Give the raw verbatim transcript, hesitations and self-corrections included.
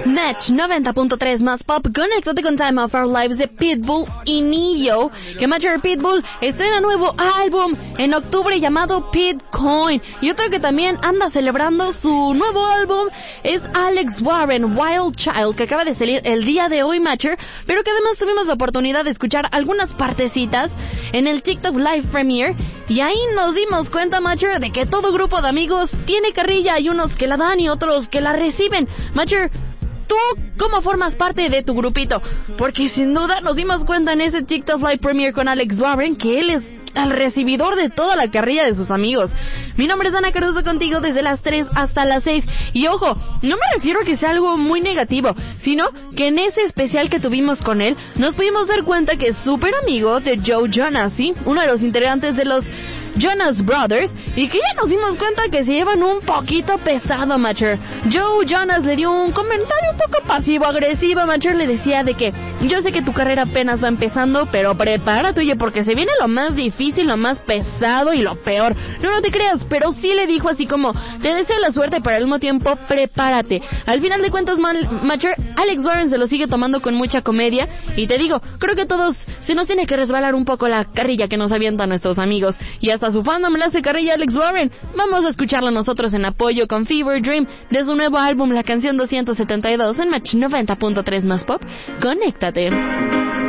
Match noventa punto tres más pop. Conéctate con Time of Our Lives de Pitbull y Neo. Que Matcher Pitbull estrena nuevo álbum en octubre llamado Pitcoin. Y otro que también anda celebrando su nuevo álbum es Alex Warren, Wild Child, que acaba de salir el día de hoy, Matcher, pero que además tuvimos la oportunidad de escuchar algunas partecitas en el TikTok Live Premiere. Y ahí nos dimos cuenta, Matcher, de que todo grupo de amigos tiene carrilla. Hay unos que la dan y otros que la reciben. Matcher, ¿tú cómo formas parte de tu grupito? Porque sin duda nos dimos cuenta en ese TikTok Live Premiere con Alex Warren que él es el recibidor de toda la carrilla de sus amigos. Mi nombre es Ana Caruso, contigo desde las tres hasta las seis. Y ojo, no me refiero a que sea algo muy negativo, sino que en ese especial que tuvimos con él, nos pudimos dar cuenta que es súper amigo de Joe Jonas, ¿sí? Uno de los integrantes de los Jonas Brothers, y que ya nos dimos cuenta que se llevan un poquito pesado, Matcher. Joe Jonas le dio un comentario un poco pasivo-agresivo. Matcher le decía de que yo sé que tu carrera apenas va empezando, pero prepárate, oye, porque se viene lo más difícil, lo más pesado y lo peor. No, no te creas, pero sí le dijo así como, te deseo la suerte, pero al mismo tiempo prepárate. Al final de cuentas, Matcher, Alex Warren se lo sigue tomando con mucha comedia, y te digo, creo que todos se nos tiene que resbalar un poco la carrilla que nos avientan nuestros amigos, y hasta su fandom le hace carrilla a Alex Warren. Vamos a escucharlo nosotros en apoyo con Fever Dream de su nuevo álbum, la canción doscientos setenta y dos, en Match noventa punto tres más pop. Conéctate.